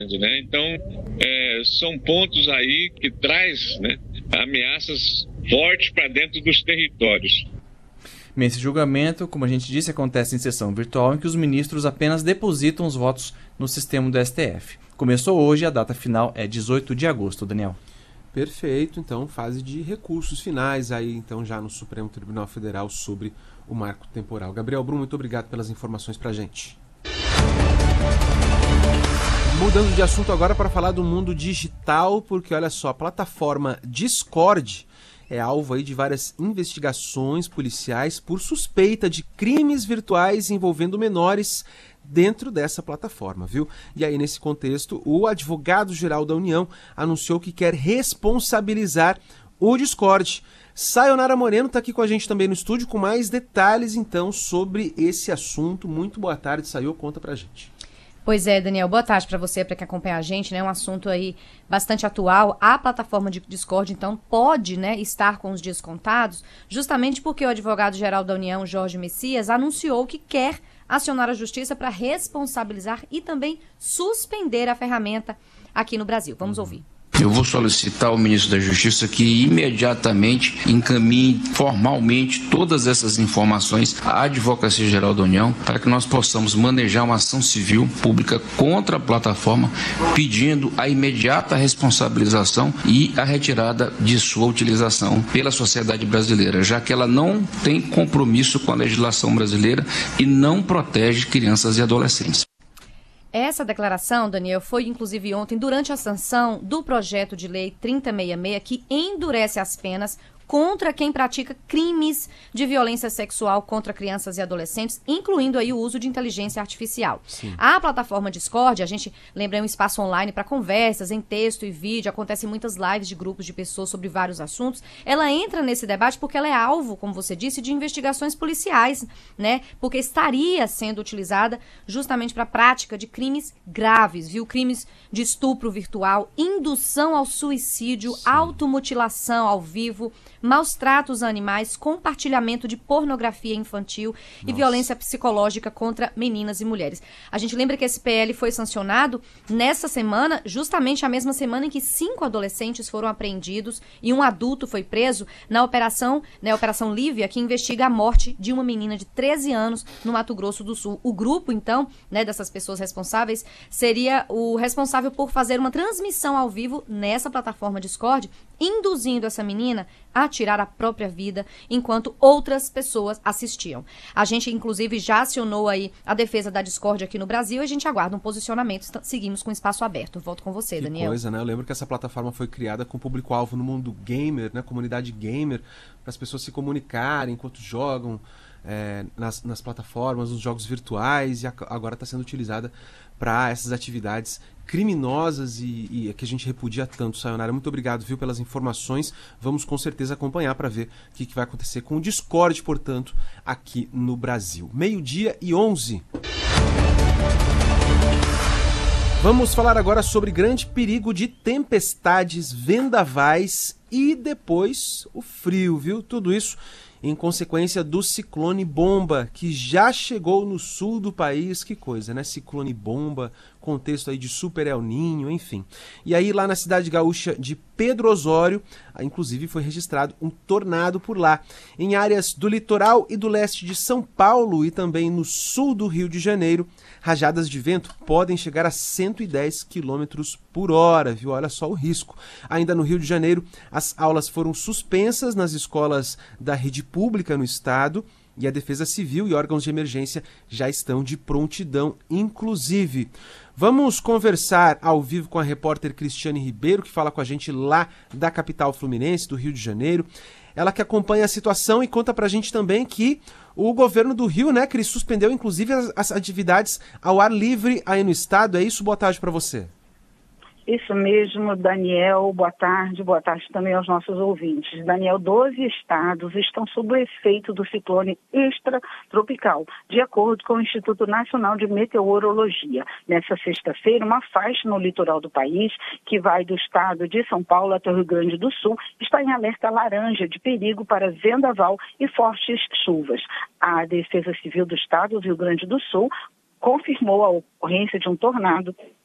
né? Então, são pontos aí que traz, né, ameaças fortes para dentro dos territórios. Bem, esse julgamento, como a gente disse, acontece em sessão virtual em que os ministros apenas depositam os votos no sistema do STF. Começou hoje e a data final é 18 de agosto, Daniel. Perfeito, então fase de recursos finais aí então já no Supremo Tribunal Federal sobre o marco temporal. Gabriel Brum, muito obrigado pelas informações pra gente. Mudando de assunto agora para falar do mundo digital, porque olha só, a plataforma Discord é alvo aí de várias investigações policiais por suspeita de crimes virtuais envolvendo menores dentro dessa plataforma, viu? E aí, nesse contexto, o advogado-geral da União anunciou que quer responsabilizar o Discord. Sayonara Moreno está aqui com a gente também no estúdio com mais detalhes, então, sobre esse assunto. Muito boa tarde, Sayo, conta pra gente. Pois é, Daniel, boa tarde para você, para quem acompanha a gente, né? Um assunto aí bastante atual. A plataforma de Discord, então, pode, né, estar com os dias contados, justamente porque o advogado-geral da União, Jorge Messias, anunciou que quer acionar a justiça para responsabilizar e também suspender a ferramenta aqui no Brasil. Vamos ouvir. Eu vou solicitar ao ministro da Justiça que imediatamente encaminhe formalmente todas essas informações à Advocacia Geral da União para que nós possamos manejar uma ação civil pública contra a plataforma, pedindo a imediata responsabilização e a retirada de sua utilização pela sociedade brasileira, já que ela não tem compromisso com a legislação brasileira e não protege crianças e adolescentes. Essa declaração, Daniel, foi inclusive ontem durante a sanção do projeto de lei 3066, que endurece as penas contra quem pratica crimes de violência sexual contra crianças e adolescentes, incluindo aí o uso de inteligência artificial. Sim. A plataforma Discord, a gente lembra, é um espaço online para conversas em texto e vídeo, acontecem muitas lives de grupos de pessoas sobre vários assuntos. Ela entra nesse debate porque ela é alvo, como você disse, de investigações policiais, né? Porque estaria sendo utilizada justamente para a prática de crimes graves, viu? Crimes de estupro virtual, indução ao suicídio, sim, automutilação ao vivo, maus tratos a animais, compartilhamento de pornografia infantil e violência psicológica contra meninas e mulheres. A gente lembra que esse PL foi sancionado nessa semana, justamente a mesma semana em que 5 adolescentes foram apreendidos e um adulto foi preso na Operação Lívia, que investiga a morte de uma menina de 13 anos no Mato Grosso do Sul. O grupo, então, né, dessas pessoas responsáveis, seria o responsável por fazer uma transmissão ao vivo nessa plataforma Discord, induzindo essa menina a tirar a própria vida enquanto outras pessoas assistiam. A gente, inclusive, já acionou aí a defesa da Discord aqui no Brasil e a gente aguarda um posicionamento. Seguimos com o espaço aberto. Volto com você, Daniel. Que coisa, né? Eu lembro que essa plataforma foi criada com público-alvo no mundo gamer, né? Comunidade gamer, para as pessoas se comunicarem enquanto jogam nas plataformas, nos jogos virtuais, e agora está sendo utilizada para essas atividades criminosas e que a gente repudia tanto. Sayonara, muito obrigado, viu, pelas informações. Vamos com certeza acompanhar para ver o que vai acontecer com o Discord, portanto, aqui no Brasil. 12:11. Vamos falar agora sobre grande perigo de tempestades, vendavais e depois o frio, viu? Tudo isso em consequência do ciclone Bomba, que já chegou no sul do país. Que coisa, né? Ciclone Bomba, contexto aí de Super El Niño, enfim. E aí lá na cidade gaúcha de Pedro Osório, inclusive foi registrado um tornado por lá. Em áreas do litoral e do leste de São Paulo e também no sul do Rio de Janeiro, rajadas de vento podem chegar a 110 km por hora, viu? Olha só o risco. Ainda no Rio de Janeiro, as aulas foram suspensas nas escolas da rede pública no estado e a Defesa Civil e órgãos de emergência já estão de prontidão, inclusive. Vamos conversar ao vivo com a repórter Cristiane Ribeiro, que fala com a gente lá da capital fluminense, do Rio de Janeiro. Ela que acompanha a situação e conta pra gente também que o governo do Rio, né, Cris, suspendeu inclusive as atividades ao ar livre aí no estado. É isso? Boa tarde pra você. Isso mesmo, Daniel, boa tarde também aos nossos ouvintes. Daniel, 12 estados estão sob o efeito do ciclone extratropical, de acordo com o Instituto Nacional de Meteorologia. Nessa sexta-feira, uma faixa no litoral do país, que vai do estado de São Paulo até o Rio Grande do Sul, está em alerta laranja de perigo para vendaval e fortes chuvas. A Defesa Civil do estado do Rio Grande do Sul confirmou a ocorrência de um tornado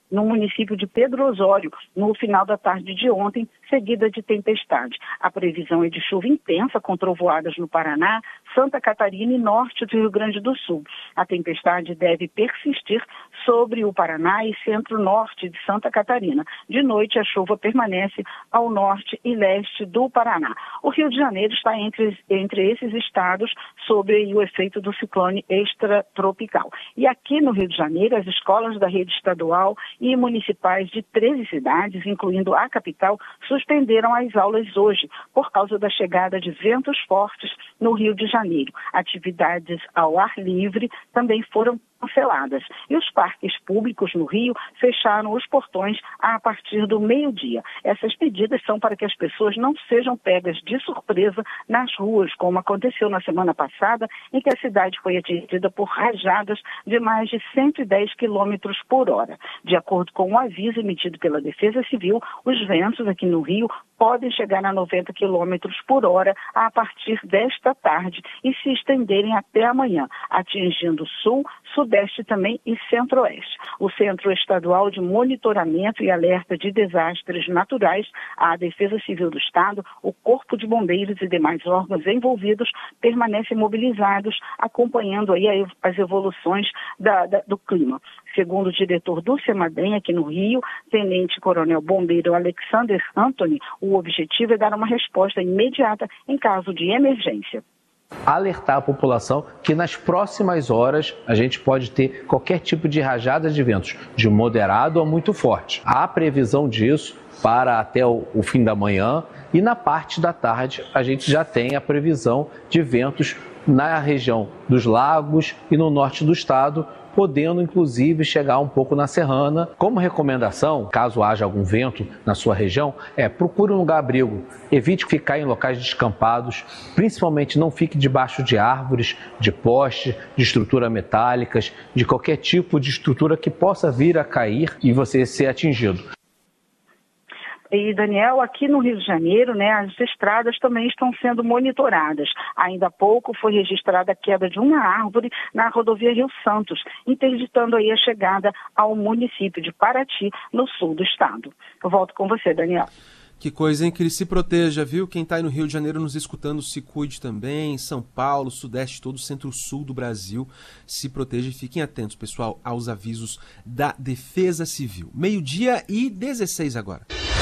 no município de Pedro Osório, no final da tarde de ontem, seguida de tempestade. A previsão é de chuva intensa com trovoadas no Paraná, Santa Catarina e norte do Rio Grande do Sul. A tempestade deve persistir sobre o Paraná e centro-norte de Santa Catarina. De noite, a chuva permanece ao norte e leste do Paraná. O Rio de Janeiro está entre esses estados sob o efeito do ciclone extratropical. E aqui no Rio de Janeiro, as escolas da rede estadual e municipais de 13 cidades, incluindo a capital, suspenderam as aulas hoje por causa da chegada de ventos fortes no Rio de Janeiro. Atividades ao ar livre também foram canceladas. E os parques públicos no Rio fecharam os portões a partir do meio-dia. Essas medidas são para que as pessoas não sejam pegas de surpresa nas ruas, como aconteceu na semana passada, em que a cidade foi atingida por rajadas de mais de 110 km por hora. De acordo com o aviso emitido pela Defesa Civil, os ventos aqui no Rio podem chegar a 90 km por hora a partir desta tarde e se estenderem até amanhã, atingindo sul, sudeste também e centro-oeste. O Centro Estadual de Monitoramento e Alerta de Desastres Naturais, a Defesa Civil do Estado, o Corpo de Bombeiros e demais órgãos envolvidos permanecem mobilizados, acompanhando aí as evoluções do clima. Segundo o diretor do CEMADEM aqui no Rio, Tenente Coronel Bombeiro Alexander Anthony, o objetivo é dar uma resposta imediata em caso de emergência. Alertar a população que nas próximas horas a gente pode ter qualquer tipo de rajada de ventos, de moderado a muito forte. Há previsão disso para até o fim da manhã e na parte da tarde a gente já tem a previsão de ventos na região dos lagos e no norte do estado, podendo inclusive chegar um pouco na Serrana. Como recomendação, caso haja algum vento na sua região, procure um lugar abrigo, evite ficar em locais descampados, principalmente não fique debaixo de árvores, de postes, de estruturas metálicas, de qualquer tipo de estrutura que possa vir a cair e você ser atingido. E, Daniel, aqui no Rio de Janeiro, as estradas também estão sendo monitoradas. Ainda há pouco foi registrada a queda de uma árvore na rodovia Rio Santos, interditando aí a chegada ao município de Paraty, no sul do estado. Eu volto com você, Daniel. Que coisa, hein? Que ele se proteja, viu? Quem está aí no Rio de Janeiro nos escutando, se cuide também. São Paulo, Sudeste, todo o centro-sul do Brasil. Se proteja e fiquem atentos, pessoal, aos avisos da Defesa Civil. 12:16 agora.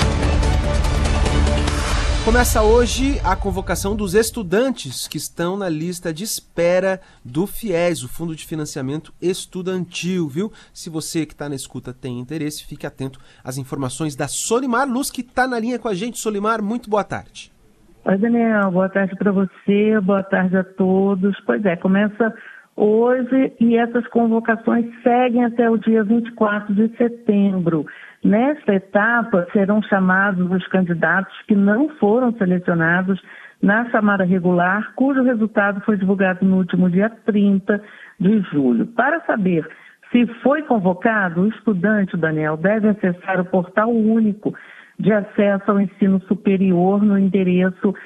Começa hoje a convocação dos estudantes que estão na lista de espera do FIES, o Fundo de Financiamento Estudantil, viu? Se você que está na escuta tem interesse, fique atento às informações da Solimar Luz, que está na linha com a gente. Solimar, muito boa tarde. Oi, Daniel, boa tarde para você, boa tarde a todos. Pois é, começa hoje e essas convocações seguem até o dia 24 de setembro. Nesta etapa, serão chamados os candidatos que não foram selecionados na chamada regular, cujo resultado foi divulgado no último dia 30 de julho. Para saber se foi convocado, o estudante, Daniel, deve acessar o portal único de acesso ao ensino superior no endereço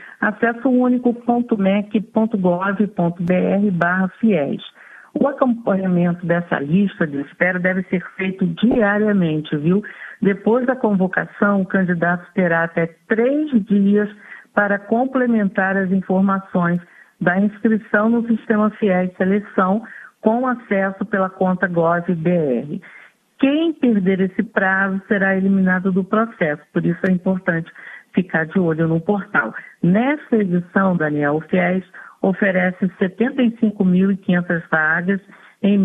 acessounico.mec.gov.br/FIES. O acompanhamento dessa lista de espera deve ser feito diariamente, viu? Depois da convocação, o candidato terá até 3 dias para complementar as informações da inscrição no sistema FIES Seleção com acesso pela conta Gov.br. Quem perder esse prazo será eliminado do processo, por isso é importante ficar de olho no portal. Nesta edição, Daniel, o FIES oferece 75.500 vagas em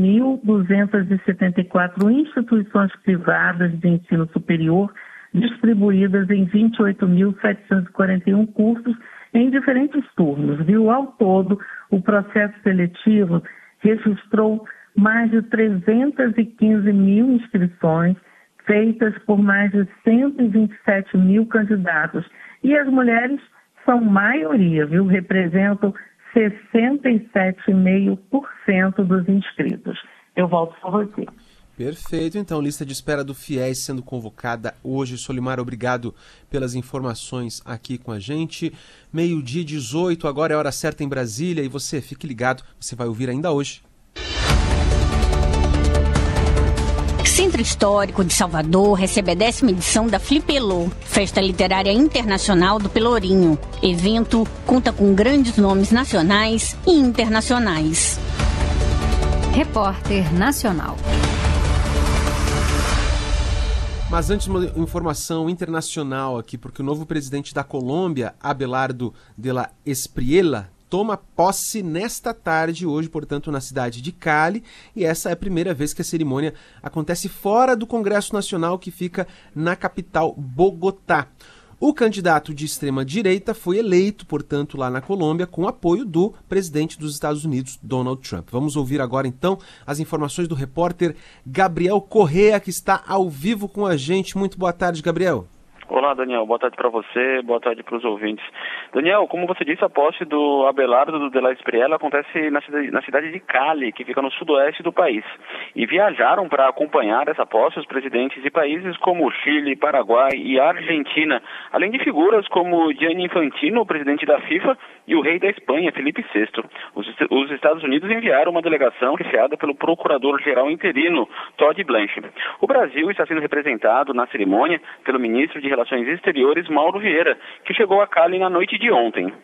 1.274 instituições privadas de ensino superior, distribuídas em 28.741 cursos em diferentes turnos, viu? Ao todo, o processo seletivo registrou mais de 315 mil inscrições, feitas por mais de 127 mil candidatos. E as mulheres são maioria, viu? Representam 67,5% dos inscritos. Eu volto com você. Perfeito, então, lista de espera do FIES sendo convocada hoje. Solimar, obrigado pelas informações aqui com a gente. 12:18, agora é a hora certa em Brasília e você, fique ligado, você vai ouvir ainda hoje. Sintra Histórico de Salvador recebe a 10ª edição da Flipelô, Festa Literária Internacional do Pelourinho. Evento conta com grandes nomes nacionais e internacionais. Repórter Nacional. Mas antes, uma informação internacional aqui, porque o novo presidente da Colômbia, Abelardo de la Espriella, toma posse nesta tarde, hoje, portanto, na cidade de Cali, e essa é a primeira vez que a cerimônia acontece fora do Congresso Nacional, que fica na capital, Bogotá. O candidato de extrema-direita foi eleito, portanto, lá na Colômbia, com apoio do presidente dos Estados Unidos, Donald Trump. Vamos ouvir agora, então, as informações do repórter Gabriel Correa, que está ao vivo com a gente. Muito boa tarde, Gabriel. Olá, Daniel. Boa tarde para você, boa tarde para os ouvintes. Daniel, como você disse, a posse do Abelardo de la Espriella acontece na cidade de Cali, que fica no sudoeste do país. E viajaram para acompanhar essa posse os presidentes de países como Chile, Paraguai e Argentina, além de figuras como Gianni Infantino, o presidente da FIFA, e o rei da Espanha, Felipe VI. Os Estados Unidos enviaram uma delegação chefiada pelo procurador-geral interino, Todd Blanche. O Brasil está sendo representado na cerimônia pelo ministro de Relações Exteriores, Mauro Vieira, que chegou a Cali na noite de ontem.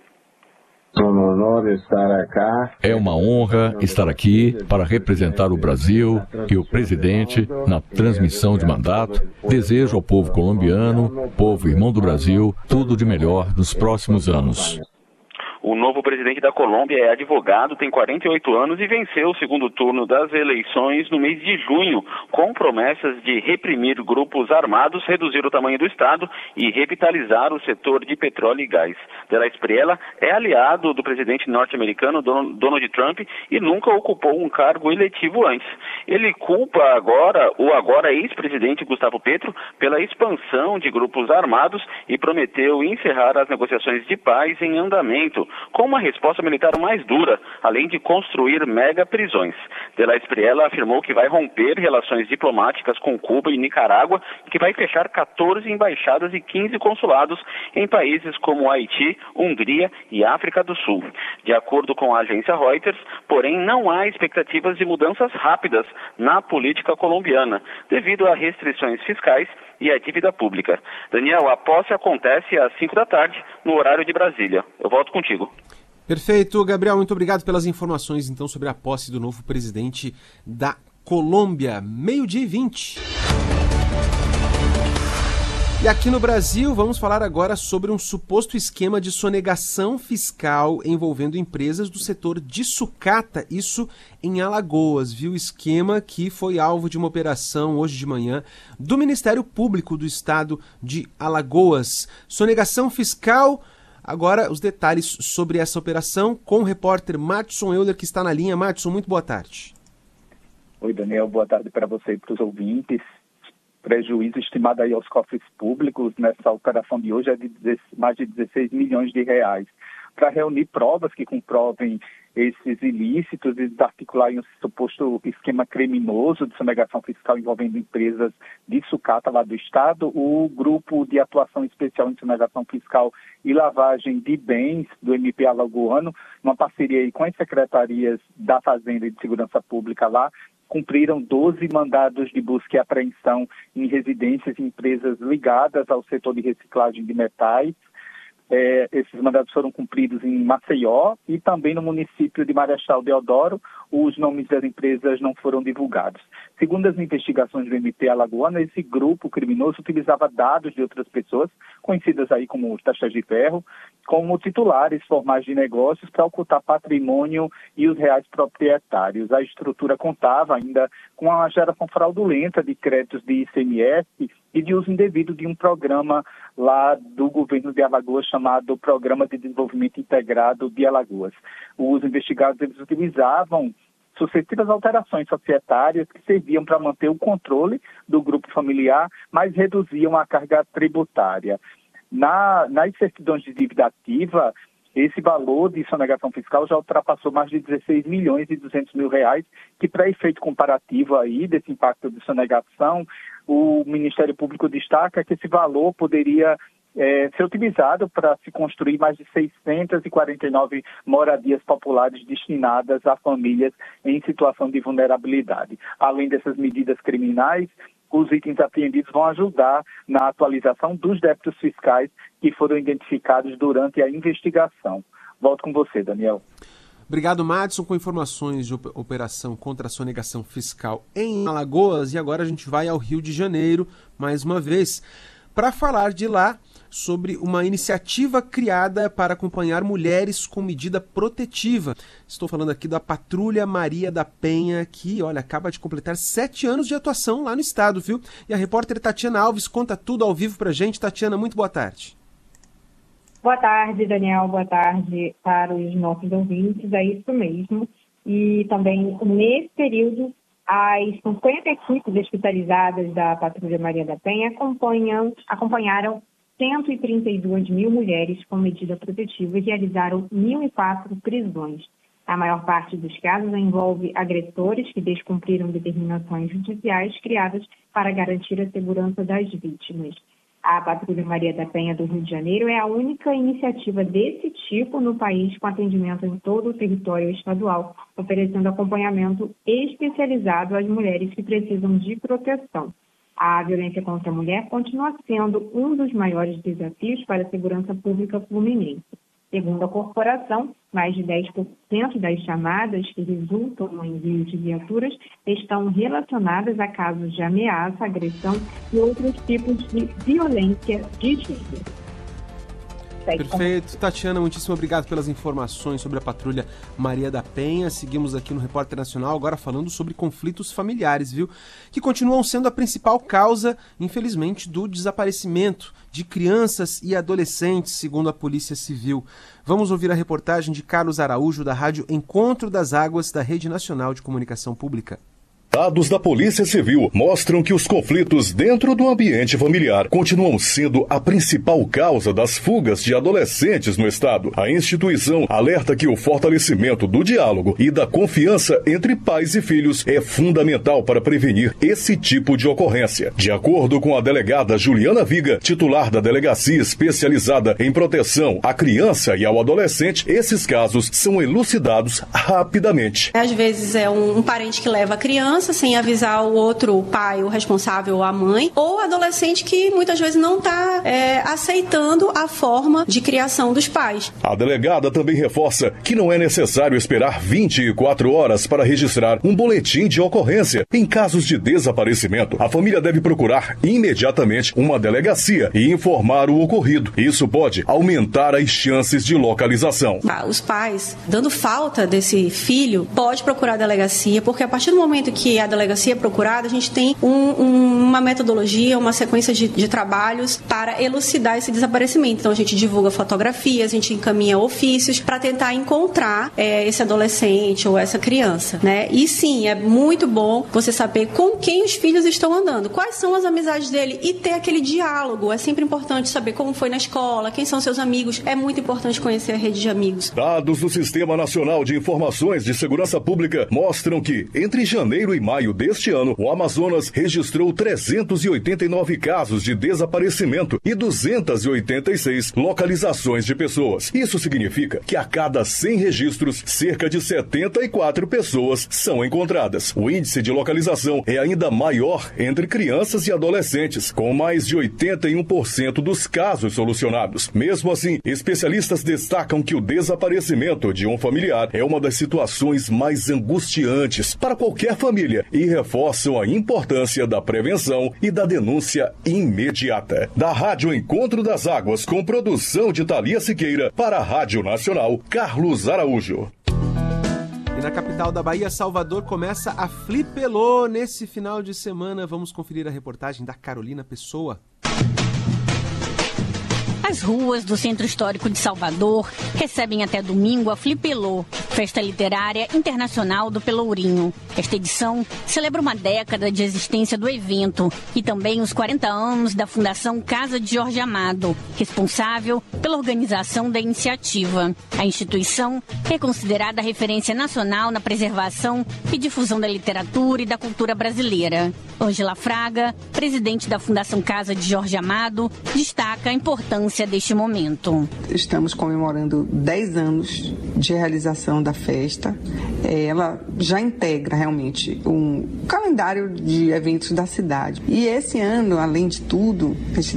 É uma honra estar aqui para representar o Brasil e o presidente na transmissão de mandato. Desejo ao povo colombiano, povo irmão do Brasil, tudo de melhor nos próximos anos. O novo presidente da Colômbia é advogado, tem 48 anos e venceu o segundo turno das eleições no mês de junho, com promessas de reprimir grupos armados, reduzir o tamanho do Estado e revitalizar o setor de petróleo e gás. De la Espriella é aliado do presidente norte-americano Donald Trump e nunca ocupou um cargo eletivo antes. Ele culpa o agora ex-presidente Gustavo Petro pela expansão de grupos armados e prometeu encerrar as negociações de paz em andamento, com uma resposta militar mais dura, além de construir mega prisões. De la Espriella afirmou que vai romper relações diplomáticas com Cuba e Nicarágua e que vai fechar 14 embaixadas e 15 consulados em países como Haiti, Hungria e África do Sul. De acordo com a agência Reuters, porém, não há expectativas de mudanças rápidas na política colombiana, devido a restrições fiscais e a dívida pública. Daniel, a posse acontece às 5 da tarde, no horário de Brasília. Eu volto contigo. Perfeito, Gabriel. Muito obrigado pelas informações, então, sobre a posse do novo presidente da Colômbia. 12:20. E aqui no Brasil, vamos falar agora sobre um suposto esquema de sonegação fiscal envolvendo empresas do setor de sucata, isso em Alagoas, viu? Esquema que foi alvo de uma operação hoje de manhã do Ministério Público do Estado de Alagoas. Sonegação fiscal. Agora, os detalhes sobre essa operação com o repórter Matson Euler, que está na linha. Matson, muito boa tarde. Oi, Daniel. Boa tarde para você e para os ouvintes. Prejuízo estimado aí aos cofres públicos nessa operação de hoje é de mais de 16 milhões de reais. Para reunir provas que comprovem esses ilícitos e desarticular um suposto esquema criminoso de sonegação fiscal envolvendo empresas de sucata lá do Estado, o Grupo de Atuação Especial em Sonegação Fiscal e Lavagem de Bens do MP Alagoano, uma parceria aí com as secretarias da Fazenda e de Segurança Pública lá, cumpriram 12 mandados de busca e apreensão em residências e empresas ligadas ao setor de reciclagem de metais. Esses mandados foram cumpridos em Maceió e também no município de Marechal Deodoro. Os nomes das empresas não foram divulgados. Segundo as investigações do MP Alagoano, esse grupo criminoso utilizava dados de outras pessoas, conhecidas aí como taxas de ferro, como titulares formais de negócios para ocultar patrimônio e os reais proprietários. A estrutura contava ainda com a geração fraudulenta de créditos de ICMS e de uso indevido de um programa lá do governo de Alagoas chamado Programa de Desenvolvimento Integrado de Alagoas. Os investigados eles utilizavam sucessivas alterações societárias que serviam para manter o controle do grupo familiar, mas reduziam a carga tributária. Nas certidões de dívida ativa, esse valor de sonegação fiscal já ultrapassou mais de 16 milhões e 200 mil reais, que para efeito comparativo aí desse impacto de sonegação, o Ministério Público destaca que esse valor poderia ser utilizado para se construir mais de 649 moradias populares destinadas a famílias em situação de vulnerabilidade. Além dessas medidas criminais, Os itens apreendidos vão ajudar na atualização dos débitos fiscais que foram identificados durante a investigação. Volto com você, Daniel. Obrigado, Madison, com informações de operação contra a sonegação fiscal em Alagoas. E agora a gente vai ao Rio de Janeiro, mais uma vez, para falar de lá sobre uma iniciativa criada para acompanhar mulheres com medida protetiva. Estou falando aqui da Patrulha Maria da Penha, que, olha, acaba de completar 7 anos de atuação lá no estado, viu? E a repórter Tatiana Alves conta tudo ao vivo pra gente. Tatiana, muito boa tarde. Boa tarde, Daniel. Boa tarde para os nossos ouvintes. É isso mesmo. E também, nesse período, as 50 equipes especializadas da Patrulha Maria da Penha acompanharam 132 mil mulheres com medida protetiva e realizaram 1.004 prisões. A maior parte dos casos envolve agressores que descumpriram determinações judiciais criadas para garantir a segurança das vítimas. A Patrulha Maria da Penha do Rio de Janeiro é a única iniciativa desse tipo no país com atendimento em todo o território estadual, oferecendo acompanhamento especializado às mulheres que precisam de proteção. A violência contra a mulher continua sendo um dos maiores desafios para a segurança pública fluminense. Segundo a corporação, mais de 10% das chamadas que resultam no envio de viaturas estão relacionadas a casos de ameaça, agressão e outros tipos de violência de gênero. Perfeito. Tatiana, muitíssimo obrigado pelas informações sobre a Patrulha Maria da Penha. Seguimos aqui no Repórter Nacional, agora falando sobre conflitos familiares, viu? Que continuam sendo a principal causa, infelizmente, do desaparecimento de crianças e adolescentes, segundo a Polícia Civil. Vamos ouvir a reportagem de Carlos Araújo, da Rádio Encontro das Águas, da Rede Nacional de Comunicação Pública. Dados da Polícia Civil mostram que os conflitos dentro do ambiente familiar continuam sendo a principal causa das fugas de adolescentes no estado. A instituição alerta que o fortalecimento do diálogo e da confiança entre pais e filhos é fundamental para prevenir esse tipo de ocorrência. De acordo com a delegada Juliana Viga, titular da Delegacia Especializada em Proteção à Criança e ao Adolescente, esses casos são elucidados rapidamente. Às vezes é um parente que leva a criança sem avisar o outro pai, o responsável ou a mãe, ou adolescente que muitas vezes não está aceitando a forma de criação dos pais. A delegada também reforça que não é necessário esperar 24 horas para registrar um boletim de ocorrência. Em casos de desaparecimento, a família deve procurar imediatamente uma delegacia e informar o ocorrido. Isso pode aumentar as chances de localização. Os pais, dando falta desse filho, pode procurar a delegacia, porque a partir do momento que a delegacia é procurada, a gente tem uma metodologia, uma sequência de trabalhos para elucidar esse desaparecimento. Então a gente divulga fotografias, a gente encaminha ofícios para tentar encontrar esse adolescente ou essa criança, né? E sim, é muito bom você saber com quem os filhos estão andando, quais são as amizades dele e ter aquele diálogo. É sempre importante saber como foi na escola, quem são seus amigos. É muito importante conhecer a rede de amigos. Dados do Sistema Nacional de Informações de Segurança Pública mostram que, entre janeiro e maio deste ano, o Amazonas registrou 389 casos de desaparecimento e 286 localizações de pessoas. Isso significa que a cada 100 registros, cerca de 74 pessoas são encontradas. O índice de localização é ainda maior entre crianças e adolescentes, com mais de 81% dos casos solucionados. Mesmo assim, especialistas destacam que o desaparecimento de um familiar é uma das situações mais angustiantes para qualquer família e reforçam a importância da prevenção e da denúncia imediata. Da Rádio Encontro das Águas, com produção de Thalia Siqueira, para a Rádio Nacional, Carlos Araújo. E na capital da Bahia, Salvador, começa a Flipelô. Nesse final de semana, vamos conferir a reportagem da Carolina Pessoa. As ruas do Centro Histórico de Salvador recebem até domingo a Flipelô, Festa Literária Internacional do Pelourinho. Esta edição celebra uma década de existência do evento e também os 40 anos da Fundação Casa de Jorge Amado, responsável pela organização da iniciativa. A instituição é considerada referência nacional na preservação e difusão da literatura e da cultura brasileira. Ângela Fraga, presidente da Fundação Casa de Jorge Amado, destaca a importância deste momento. Estamos comemorando 10 anos de realização da festa, ela já integra realmente um calendário de eventos da cidade. E esse ano, além de tudo, a gente